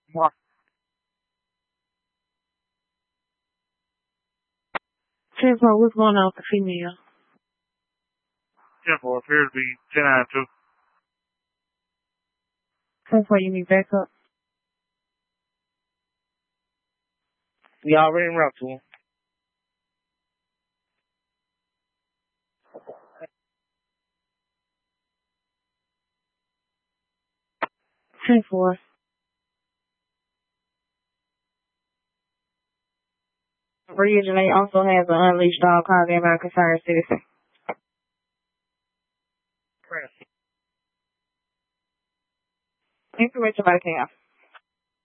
Mark. 10-4, what's going on with the female? 10-4 appears to be 10-2. 10-4, you need backup? We already en route to him. Ten-4. Region A also has an unleashed dog called in by a concerned citizen. Press. Information by the cam.